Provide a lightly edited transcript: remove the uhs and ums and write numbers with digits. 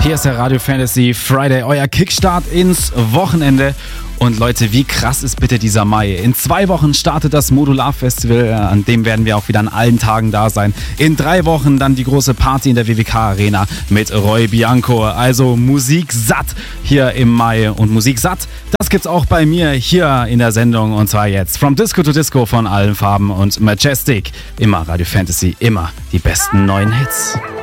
Hier ist der Radio Fantasy Friday, euer Kickstart ins Wochenende. Und Leute, wie krass ist bitte dieser Mai? In 2 Wochen startet das Modular Festival, an dem werden wir auch wieder an allen Tagen da sein. In 3 Wochen dann die große Party in der WWK Arena mit Roy Bianco. Also Musik satt hier im Mai. Und Musik satt, das gibt's auch bei mir hier in der Sendung. Und zwar jetzt From Disco to Disco von allen Farben und Majestic. Immer Radio Fantasy, immer die besten neuen Hits.